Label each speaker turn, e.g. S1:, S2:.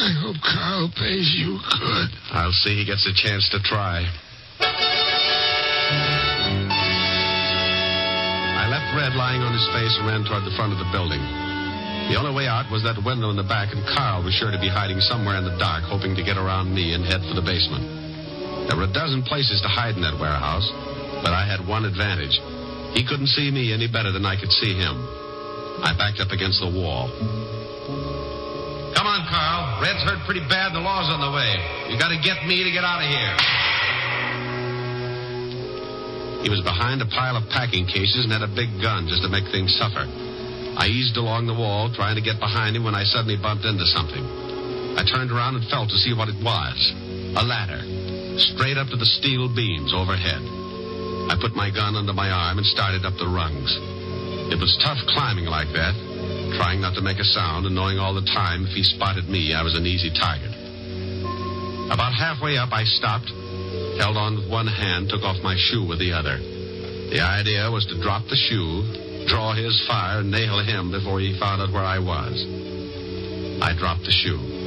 S1: I hope Carl pays you good.
S2: I'll see he gets a chance to try. I left Red lying on his face and ran toward the front of the building. The only way out was that window in the back, and Carl was sure to be hiding somewhere in the dark, hoping to get around me and head for the basement. There were a dozen places to hide in that warehouse, but I had one advantage. He couldn't see me any better than I could see him. I backed up against the wall.
S3: Come on, Carl. Red's hurt pretty bad and the law's on the way. You got to get me to get out of here.
S2: He was behind a pile of packing cases and had a big gun just to make things suffer. I eased along the wall, trying to get behind him when I suddenly bumped into something. I turned around and felt to see what it was. A ladder, straight up to the steel beams overhead. I put my gun under my arm and started up the rungs. It was tough climbing like that, trying not to make a sound and knowing all the time if he spotted me, I was an easy target. About halfway up, I stopped, held on with one hand, took off my shoe with the other. The idea was to drop the shoe, draw his fire, and nail him before he found out where I was. I dropped the shoe.